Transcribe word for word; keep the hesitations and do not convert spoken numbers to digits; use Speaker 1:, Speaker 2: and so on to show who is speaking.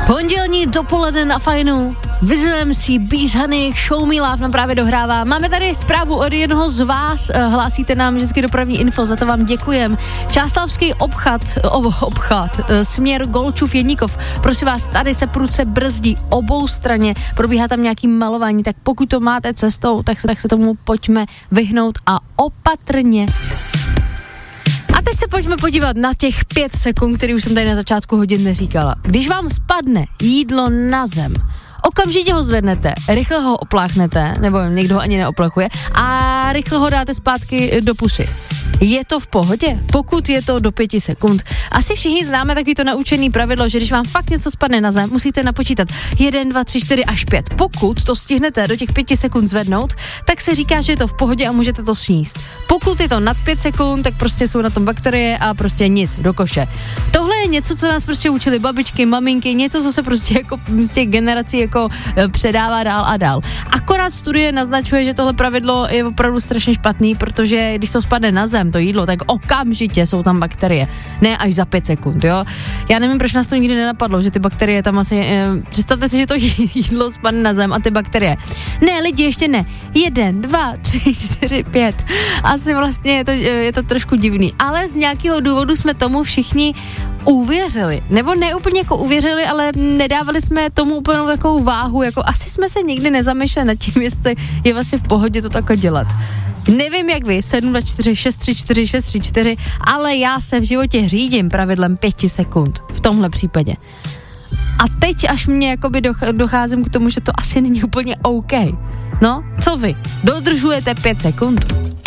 Speaker 1: Pondělní dopoledne na Fajnu. Vizujeme si Bees Honey, Show Me Love nám právě dohrává. Máme tady zprávu od jednoho z vás, hlásíte nám vždycky dopravní info, za to vám děkujem. Čáslavský obchod, obchod, směr Golčův Jedníkov. Prosím vás, tady se prudce brzdí obou straně, probíhá tam nějaký malování, tak pokud to máte cestou, tak se, tak se tomu pojďme vyhnout a opatrně. A teď se pojďme podívat na těch pět sekund, který už jsem tady na začátku hodin neříkala. Když vám spadne jídlo na zem, okamžitě ho zvednete, rychle ho opláchnete, nebo někdo ho ani neoplachuje, a rychle ho dáte zpátky do pusy. Je to v pohodě? Pokud je to do pěti sekund. Asi všichni známe takový to naučený pravidlo, že když vám fakt něco spadne na zem, musíte napočítat jeden, dva, tři, čtyři až pět. Pokud to stihnete do těch pěti sekund zvednout, tak se říká, že je to v pohodě a můžete to sníst. Pokud je to nad pět sekund, tak prostě jsou na tom bakterie a prostě nic, do koše. Tohle je něco, co nás prostě učili babičky, maminky, něco, co se prostě jako z těch generací jako předává dál a dál. Akorát studie naznačuje, že tohle pravidlo je opravdu strašně špatný, protože když to spadne na zem, to jídlo, tak okamžitě jsou tam bakterie. Ne až za pět sekund, jo. Já nevím, proč nás to nikdy nenapadlo, že ty bakterie tam asi... Eh, představte si, že to jídlo spadne na zem a ty bakterie. Ne, lidi, ještě ne. Jeden, dva, tři, čtyři, pět. Asi vlastně je to, je to trošku divný. Ale z nějakého důvodu jsme tomu všichni uvěřili. Nebo ne úplně jako uvěřili, ale nedávali jsme tomu úplnou takovou váhu, jako asi jsme se nikdy nezamýšleli nad tím, jestli je vlastně v pohodě to takhle dělat. Nevím jak vy, sedm dva čtyři šest tři čtyři šest tři čtyři, ale já se v životě řídím pravidlem pěti sekund v tomhle případě. A teď až mě jakoby docházím k tomu, že to asi není úplně OK. No, co vy? Dodržujete pět sekund?